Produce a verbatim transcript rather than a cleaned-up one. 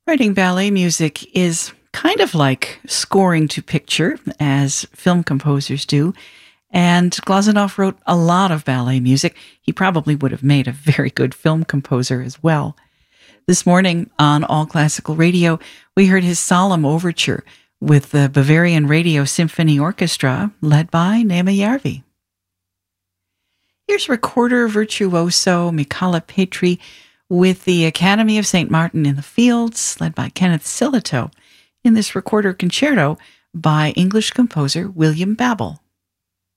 Writing ballet music is kind of like scoring to picture, as film composers do. And Glazunov wrote a lot of ballet music. He probably would have made a very good film composer as well. This morning on All Classical Radio, we heard his solemn overture with the Bavarian Radio Symphony Orchestra, led by Nema Järvi. Here's recorder virtuoso Michala Petri with the Academy of Saint Martin in the Fields, led by Kenneth Sillitoe, in this recorder concerto by English composer William Babel.